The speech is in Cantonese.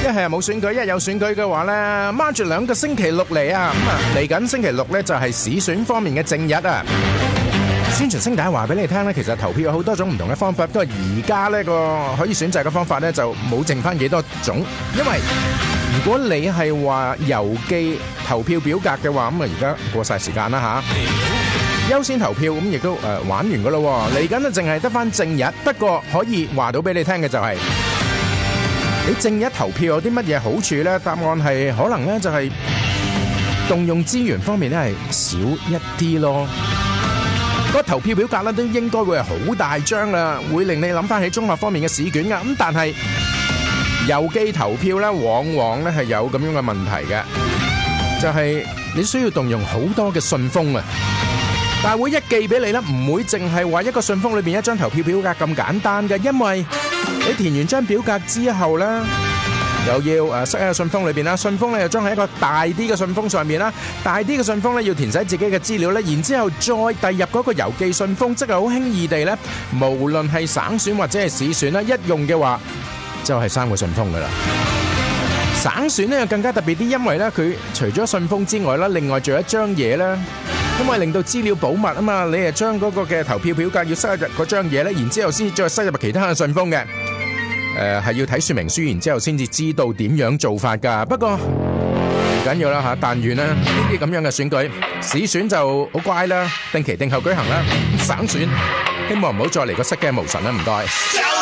係冇選舉，一有選舉嘅話咧，孖住2個星期六嚟啊！咁啊，嚟緊星期六咧就係市選方面嘅正日啊！宣傳聲帶話俾你聽咧，其實投票有好多種唔同嘅方法，不過而家呢個可以選擇嘅方法咧就冇剩翻幾多種，因為如果你係話郵寄投票表格嘅話，咁啊而家過晒時間啦嚇，優先投票咁亦都玩完噶咯，嚟緊就淨係得翻正日，不過可以話到俾你聽嘅就係、你正日投票有啲乜嘢好處呢？答案係可能呢就係動用資源方面咧係少一啲咯。個投票表格咧都應該會係好大張啦，會令你諗翻起中學方面嘅試卷噶。咁但係郵寄投票咧，往往咧係有咁樣嘅問題嘅，就係你需要動用好多嘅信封啊。但係會一寄俾你咧，唔會淨係話一個信封裏邊一張投票表格咁簡單嘅，因為你填完張表格之後咧，又要塞喺個信封裏邊啦，信封咧又裝喺一個大啲嘅信封上面啦，大啲嘅信封咧要填寫自己嘅資料咧，然之後再遞入嗰個郵寄信封，即係好輕易地咧，無論係省選或者係市選啦，一用嘅話就係3個信封噶啦。省選咧又更加特別啲，因為咧佢除咗信封之外啦，另外仲有一張嘢咧，因為令到資料保密啊嘛，你係將嗰個嘅投票表格要塞入嗰張嘢咧，然之後先再塞入其他嘅信封嘅。係要睇說明書，然之後先至知道點樣做法㗎。不過唔緊要啦嚇，但願呢啲咁樣嘅選舉，市選就好乖啦，定期定候舉行啦。省選希望唔好再嚟個失驚無神啦，唔該。